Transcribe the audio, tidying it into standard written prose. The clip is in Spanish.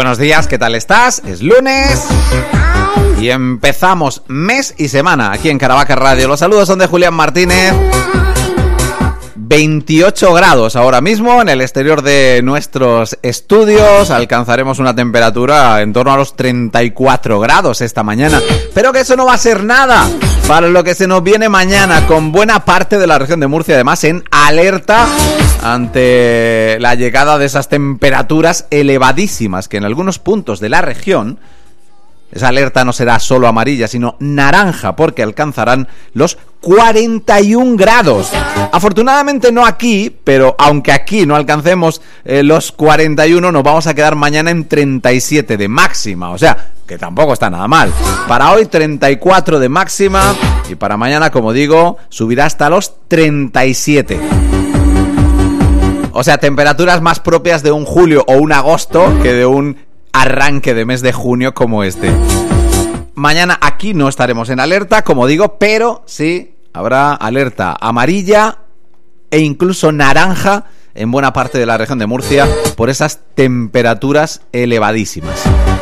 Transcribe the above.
buenos días, ¿qué tal estás? Es lunes y empezamos mes y semana aquí en Caravaca Radio. Los saludos son de Julián Martínez. 28 grados ahora mismo en el exterior de nuestros estudios. Alcanzaremos una temperatura en torno a los 34 grados esta mañana. Pero que eso no va a ser nada para lo que se nos viene mañana, con buena parte de la región de Murcia además en alerta ante la llegada de esas temperaturas elevadísimas que en algunos puntos de la región, esa alerta no será solo amarilla, sino naranja, porque alcanzarán los 41 grados. Afortunadamente no aquí, pero aunque aquí no alcancemos los 41, nos vamos a quedar mañana en 37 de máxima. O sea, que tampoco está nada mal. Para hoy 34 de máxima y para mañana, como digo, subirá hasta los 37. O sea, temperaturas más propias de un julio o un agosto que de un arranque de mes de junio como este. Mañana aquí no estaremos en alerta, como digo, pero sí habrá alerta amarilla e incluso naranja en buena parte de la región de Murcia por esas temperaturas elevadísimas.